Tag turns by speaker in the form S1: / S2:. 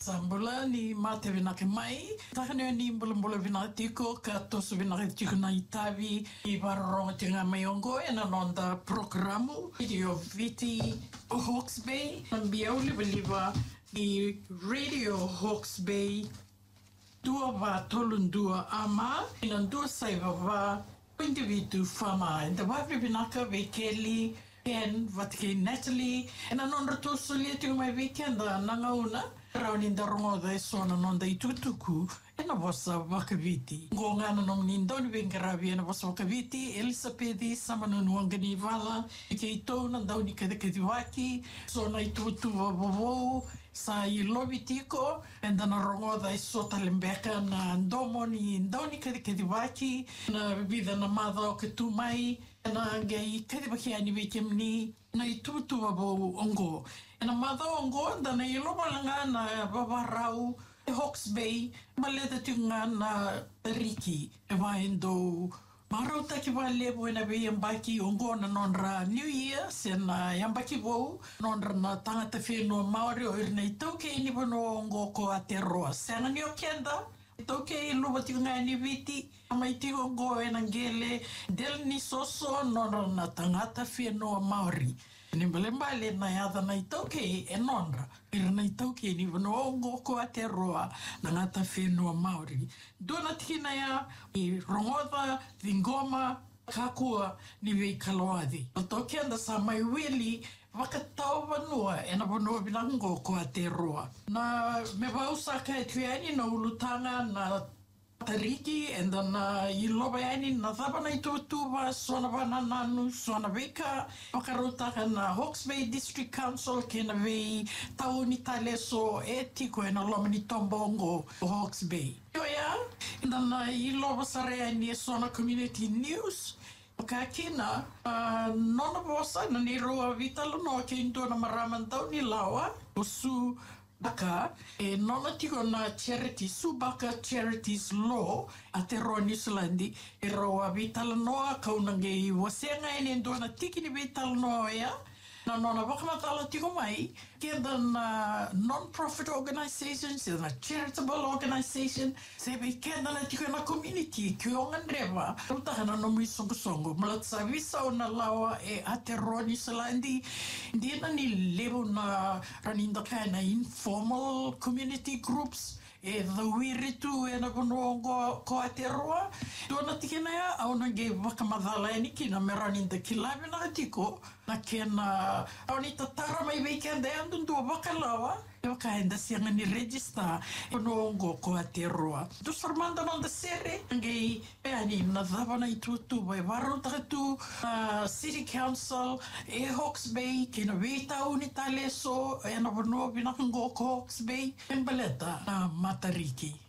S1: Sambula ni mate vinake mai. Tahane ni mbula vinatiko ka tosu vinake tiko na itavi I vararonga tinga maiongo e na nonda programu Radio Viti Hawke's Bay. Nambiau liva I Radio Hawke's Bay. Dua va tolundua ama. Inandua saiva va individu fama. Inda wavri vinaka vekeli. Ken, wat ke Natalie, en dan onder toesulie toe my weekend nanga una, rauni ndarongo da sona nonda I tutuku, en dan was wakaviti. Ngongana nong nindon wengaravi en was wakaviti, Elisabeth samanun wangani vala, ike ito nandau ni kadekadiwaki, sona I tutu wavovo, sa I lobi tiko, en dan rongo da sota lembeka na ndomo ni ndau ni kadekadiwaki, na vida na mada o ketumai, na ngai kadibaki ani wekem ni na I tutu wabo ongo. Na mada ongo da na I lobalanga na babarau Hawke's Bay, maleta tunga na Riki, e waendo marau taki wa lebo na be yambaki ongo na nonra New Year, sena yambaki wau, nonra na tangata whenua Māori o irina I tauke ini wano ongo ko Aotearoa. Sena ni o kenda, tauke I luwa tinga ni viti, ama I tiko ongo e nangele, del ni soso nonra na tangata whenua Māori. Ni mbale na yada na I tauke e nonra, irina I tauke ni wano ongo ko Aotearoa, na ngata whenua Māori. Dona tina ya I rongoda, Vingoma, Kakua, ni wei kaloadi. O tauke anda sa mai wili, wakatau wanua e na wanua binango ko Aotearoa. Na me wausaka e tuiani na ulutanga na Tariki and then I loba ani na thabana I tutuwa sona wana nanu sona weka wakarutaka na Hawke's Bay District Council kena wei tau ni taleso e tiko e na loma ni tombongo o Hawke's Bay. Yoya, and then I loba sare ani sona community news. Ka kina, nona bosa na ni roa vitalo no ke into na maramantau ni lawa osu Baka, e nona tiko na charity, Subaka Charities Law, Aotearoa New Zealand, e roa vitala noa kaunange wasenga ene ndona tiki ni vitala noa ea, na nona wakamatala tiko mai, kenda na non-profit organizations, na charitable organization, sebe kenda na tiko na community, kiongan rewa, utahana no mui songo, malatsa visa o na lawa e Aotearoa New Zealand, Hindi na ni lebo na raninda kaya na informal community groups e the wiritu e na konoongo ko Aotearoa. Tuana tike na ya au nange wakamadhala e niki na me raninda kilawe na katiko na kena au ni tatara mai weekend e andun tua wakalawa. E wakaenda sianga ni register konoongo ko Aotearoa. Dus Armando nonda sere nange e ani na dhavana I tutu e waru takatu City Council e Hawke's Bay kena weitau ni taleso e na wanua binakango ko Hawke's Bay e mbaleta na Matariki.